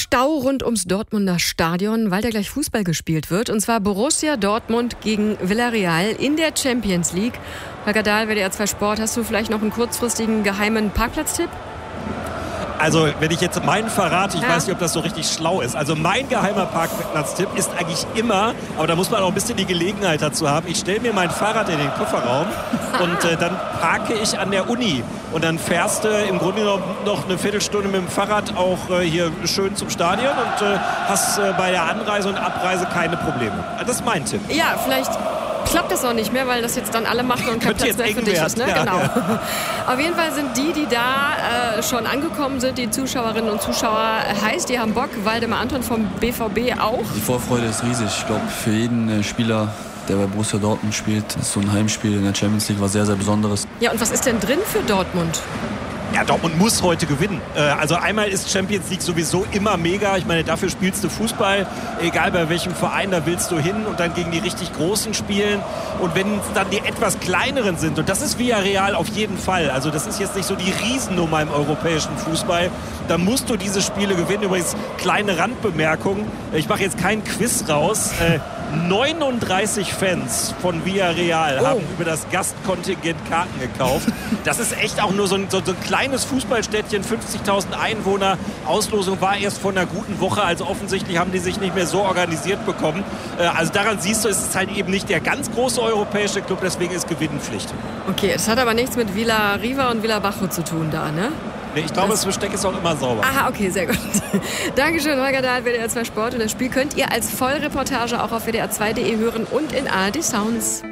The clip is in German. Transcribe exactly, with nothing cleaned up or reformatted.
Stau rund ums Dortmunder Stadion, weil da gleich Fußball gespielt wird. Und zwar Borussia Dortmund gegen Villarreal in der Champions League. Holger Dahl, W D R zwei Sport, hast du vielleicht noch einen kurzfristigen geheimen Parkplatztipp? Also, wenn ich jetzt meinen verrate, ich ja. weiß nicht, ob das so richtig schlau ist. Also, mein geheimer Parkplatztipp ist eigentlich immer, aber da muss man auch ein bisschen die Gelegenheit dazu haben, ich stelle mir mein Fahrrad in den Kofferraum und äh, dann parke ich an der Uni. Und dann fährst du äh, im Grunde genommen noch eine Viertelstunde mit dem Fahrrad auch äh, hier schön zum Stadion und äh, hast äh, bei der Anreise und Abreise keine Probleme. Das ist mein Tipp. Ja, vielleicht klappt das auch nicht mehr, weil das jetzt dann alle machen und kein Platz mehr für dich ist. Ne? Ja, genau. ja. Auf jeden Fall sind die, die da äh, schon angekommen sind, die Zuschauerinnen und Zuschauer, heiß, die haben Bock. Waldemar Anton vom B V B auch. Die Vorfreude ist riesig. Ich glaube, für jeden äh, Spieler, der bei Borussia Dortmund spielt, ist so ein Heimspiel in der Champions League was sehr, sehr Besonderes. Ja, und was ist denn drin für Dortmund? Ja, Dortmund muss heute gewinnen. Also einmal ist Champions League sowieso immer mega. Ich meine, dafür spielst du Fußball, egal bei welchem Verein, da willst du hin und dann gegen die richtig Großen spielen. Und wenn es dann die etwas kleineren sind, und das ist Villarreal auf jeden Fall, also das ist jetzt nicht so die Riesennummer im europäischen Fußball, dann musst du diese Spiele gewinnen. Übrigens, kleine Randbemerkung, ich mache jetzt keinen Quiz raus. neununddreißig Fans von Villarreal oh. haben über das Gastkontingent Karten gekauft. Das ist echt auch nur so ein, so, so ein kleines Fußballstädtchen, fünfzigtausend Einwohner. Auslosung war erst vor einer guten Woche, also offensichtlich haben die sich nicht mehr so organisiert bekommen. Also daran siehst du, es ist halt eben nicht der ganz große europäische Club, deswegen ist Gewinnenpflicht. Okay, es hat aber nichts mit Villa Riva und Villa Bajo zu tun da, ne? Ich glaube, das Besteck ist auch immer sauber. Aha, okay, sehr gut. Dankeschön, Holger Dahl, W D R zwei Sport. Und das Spiel könnt ihr als Vollreportage auch auf W D R zwei Punkt de hören und in A R D Sounds.